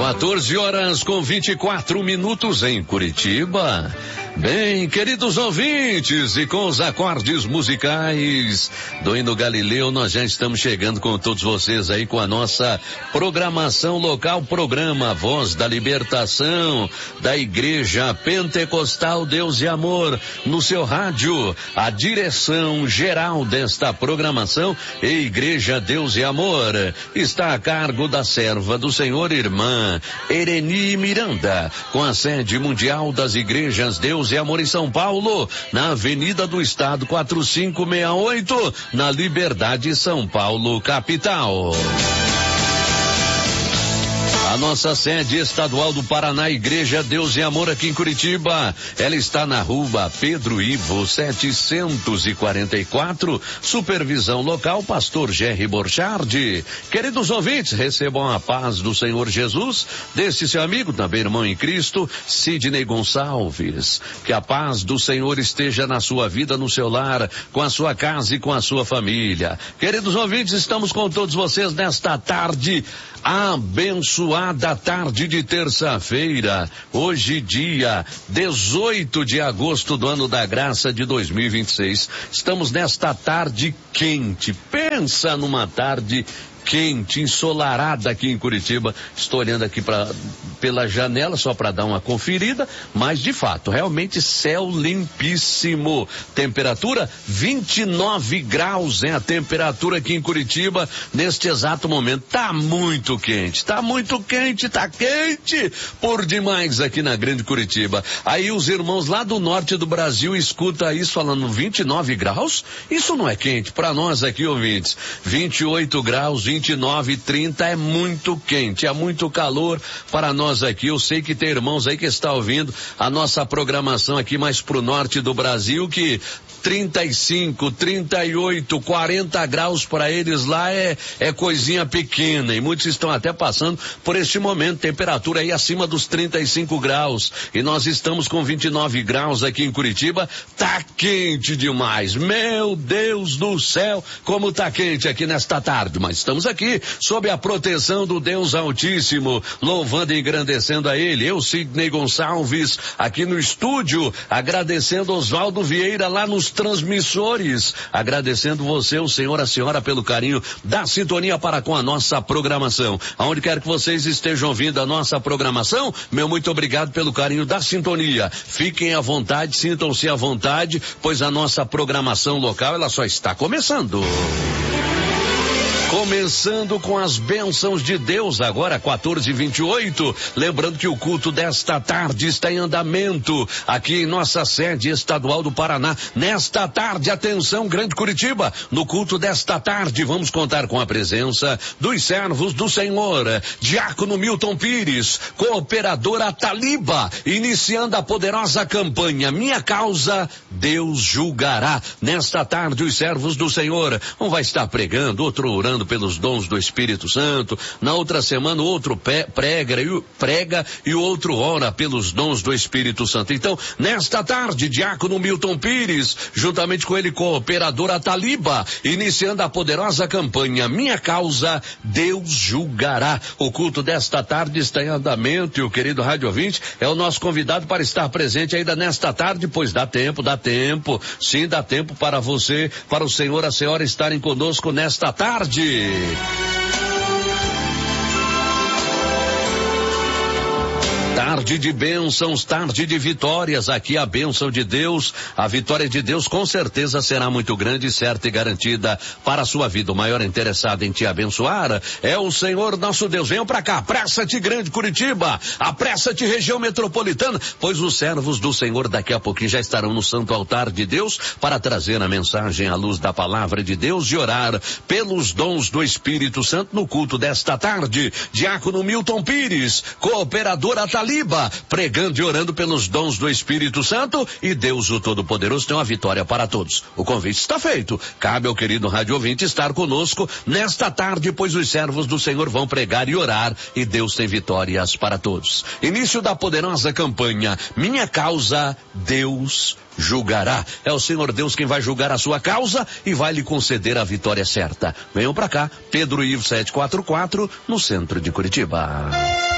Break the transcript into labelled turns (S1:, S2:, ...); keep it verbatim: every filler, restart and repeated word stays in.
S1: quatorze horas com vinte e quatro minutos em Curitiba. Bem, queridos ouvintes, e com os acordes musicais do Hino Galileu, nós já estamos chegando com todos vocês aí com a nossa programação local, programa Voz da Libertação da Igreja Pentecostal Deus e Amor no seu rádio. A direção geral desta programação é Igreja Deus e Amor. Está a cargo da serva do Senhor, irmã Ereni Miranda, com a sede mundial das igrejas Deus e Amor em São Paulo, na Avenida do Estado quatro cinco seis oito, na Liberdade, São Paulo, capital. A nossa sede estadual do Paraná, Igreja Deus e Amor aqui em Curitiba, ela está na rua Pedro Ivo setecentos e quarenta e quatro, supervisão local, pastor Jerry Borchardi. Queridos ouvintes, recebam a paz do Senhor Jesus, desse seu amigo, também irmão em Cristo, Sidney Gonçalves. Que a paz do Senhor esteja na sua vida, no seu lar, com a sua casa e com a sua família. Queridos ouvintes, estamos com todos vocês nesta tarde abençoada, tarde de terça-feira, hoje dia dezoito de agosto do ano da graça de dois mil e vinte e seis. Estamos nesta tarde quente, pensa numa tarde quente, ensolarada aqui em Curitiba. Estou olhando aqui pra, pela janela só para dar uma conferida, mas de fato, realmente céu limpíssimo. Temperatura vinte e nove graus, é a temperatura aqui em Curitiba neste exato momento. Tá muito quente, tá muito quente, tá quente por demais aqui na Grande Curitiba. Aí os irmãos lá do norte do Brasil escutam isso falando vinte e nove graus? Isso não é quente para nós aqui, ouvintes. vinte e oito graus, vinte e nove, trinta é muito quente, é muito calor para nós aqui. Eu sei que tem irmãos aí que está ouvindo a nossa programação aqui mais pro norte do Brasil, que trinta e cinco, trinta e oito, quarenta graus para eles lá é, é coisinha pequena, e muitos estão até passando por este momento, temperatura aí acima dos trinta e cinco graus, e nós estamos com vinte e nove graus aqui em Curitiba. Tá quente demais, meu Deus do céu, como tá quente aqui nesta tarde, mas estamos aqui sob a proteção do Deus Altíssimo, louvando e engrandecendo a Ele. Eu, Sidney Gonçalves, aqui no estúdio, agradecendo Oswaldo Vieira lá nos transmissores, agradecendo você, o senhor, a senhora, pelo carinho da sintonia para com a nossa programação. Aonde quer que vocês estejam ouvindo a nossa programação, meu muito obrigado pelo carinho da sintonia. Fiquem à vontade, sintam-se à vontade, pois a nossa programação local, ela só está começando. Começando com as bênçãos de Deus, agora quatorze e vinte e oito. Lembrando que o culto desta tarde está em andamento aqui em nossa sede estadual do Paraná. Nesta tarde, atenção, Grande Curitiba, no culto desta tarde vamos contar com a presença dos servos do Senhor, Diácono Milton Pires, Cooperadora Taliba, iniciando a poderosa campanha Minha Causa, Deus Julgará. Nesta tarde, os servos do Senhor, um vai estar pregando, outro orando pelos dons do Espírito Santo. Na outra semana, o outro prega, prega e o outro ora pelos dons do Espírito Santo. Então, nesta tarde, Diácono Milton Pires, juntamente com ele, Cooperadora Taliba, iniciando a poderosa campanha Minha Causa, Deus Julgará. O culto desta tarde está em andamento e o querido Rádio ouvinte é o nosso convidado para estar presente ainda nesta tarde, pois dá tempo, dá tempo, sim, dá tempo para você, para o senhor, a senhora estarem conosco nesta tarde. Tarde de bênçãos, tarde de vitórias, aqui a bênção de Deus, a vitória de Deus com certeza será muito grande, certa e garantida para a sua vida. O maior interessado em te abençoar é o Senhor nosso Deus. Venham pra cá, apressa-te Grande Curitiba, apressa-te região metropolitana, pois os servos do Senhor daqui a pouquinho já estarão no santo altar de Deus para trazer a mensagem à luz da palavra de Deus e orar pelos dons do Espírito Santo no culto desta tarde. Diácono Milton Pires, Cooperadora Taliba, pregando e orando pelos dons do Espírito Santo, e Deus o Todo-Poderoso tem uma vitória para todos. O convite está feito. Cabe ao querido rádio ouvinte estar conosco nesta tarde, pois os servos do Senhor vão pregar e orar, e Deus tem vitórias para todos. Início da poderosa campanha Minha Causa, Deus Julgará. É o Senhor Deus quem vai julgar a sua causa e vai lhe conceder a vitória certa. Venham pra cá, Pedro Ivo setecentos e quarenta e quatro, no centro de Curitiba.